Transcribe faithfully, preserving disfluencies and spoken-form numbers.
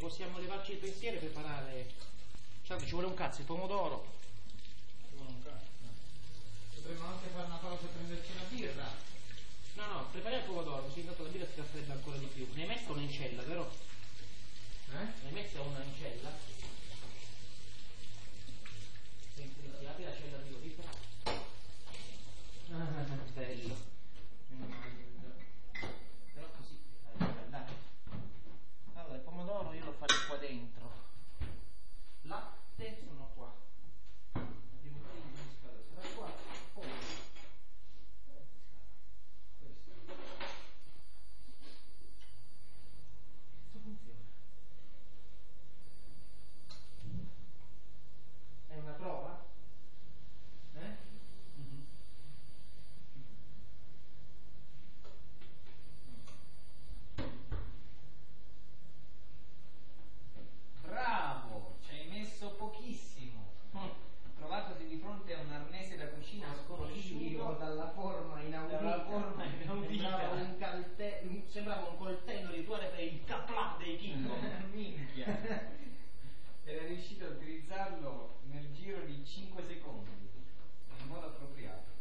possiamo levarci il pensiero e preparare. Certo, ci vuole un cazzo, il pomodoro. Ci vuole un cazzo. Potremmo anche fare una pausa e prenderci una birra. No, no, prepariamo il pomodoro, così intanto la birra si raffredda ancora di più. Ne hai messo un'ancella, vero? Eh? Ne hai messo un'ancella? Senti, si apre la cella di così, però. Ah, bello. Però così, dai. Allora, il pomodoro io lo farò qua dentro. Latte sono qua. Il bottiglia di scala sarà qua. Poi questo. Questo funziona. È una prova? Eh? Mm-hmm. Bravo, ci hai messo pochissimo. Trovatosi di fronte a un arnese da cucina sconosciuto dalla forma inaudita, dalla forma inaudita. Sembrava un, calte... sembrava un coltello rituale per il caplà dei King Kong. Minchia. Era riuscito a utilizzarlo nel giro di cinque secondi in modo appropriato.